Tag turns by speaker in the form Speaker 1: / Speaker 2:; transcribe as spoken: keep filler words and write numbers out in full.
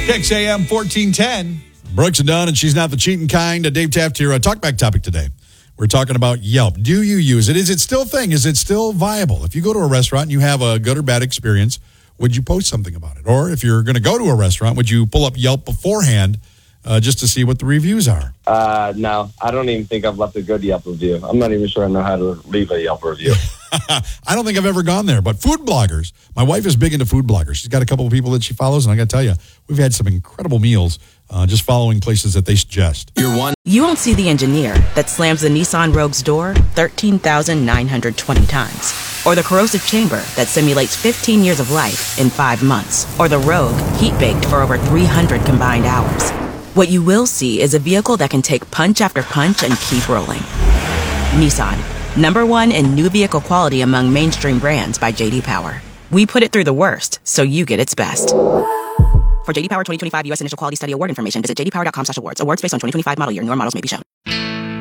Speaker 1: Kicks A M fourteen ten.
Speaker 2: Brooks and Dunn, and she's not the cheating kind. Uh, Dave Taft here. A talkback topic today. We're talking about Yelp. Do you use it? Is it still a thing? Is it still viable? If you go to a restaurant and you have a good or bad experience, would you post something about it? Or if you're going to go to a restaurant, would you pull up Yelp beforehand uh, just to see what the reviews are?
Speaker 3: Uh, no, I don't even think I've left a good Yelp review. I'm not even sure I know how to leave a Yelp review.
Speaker 2: I don't think I've ever gone there, but food bloggers. My wife is big into food bloggers. She's got a couple of people that she follows, and I got to tell you, we've had some incredible meals uh, just following places that they suggest.
Speaker 4: You're one.
Speaker 5: You won't see the engineer that slams the Nissan Rogue's door thirteen thousand nine hundred twenty times. Or the corrosive chamber that simulates fifteen years of life in five months. Or the Rogue heat-baked for over three hundred combined hours. What you will see is a vehicle that can take punch after punch and keep rolling. Nissan, number one in new vehicle quality among mainstream brands by J D Power. We put it through the worst, so you get its best. For J D Power twenty twenty-five U S Initial Quality Study Award information, visit j d power dot com slash awards. Awards based on twenty twenty-five model year. Newer models may be shown.